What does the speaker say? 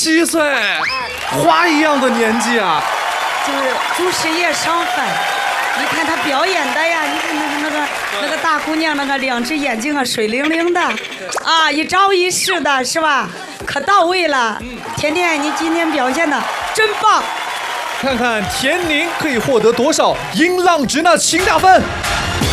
17岁，花一样的年纪啊！ 就是朱师爷上饭，你看他表演的呀，你看那个大姑娘那个2只眼睛啊水灵灵的，啊一招一式的是吧？可到位了。甜甜，你今天表现的真棒。 看看田宁可以获得多少音浪值呢？请打分。